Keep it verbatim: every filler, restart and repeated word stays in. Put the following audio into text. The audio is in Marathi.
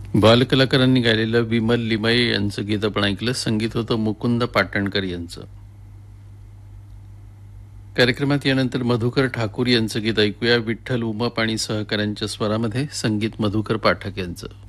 बालकलाकारांनी गायलेलं विमल लिमये यांचं गीत आपण ऐकलं. संगीत होतं मुकुंद पाटणकर यांचं. कार्यक्रमात यानंतर मधुकर ठाकूर यांचं गीत ऐकूया. विठ्ठल उमप आणि सहकाऱ्यांच्या स्वरामध्ये, संगीत मधुकर पाठक यांचं.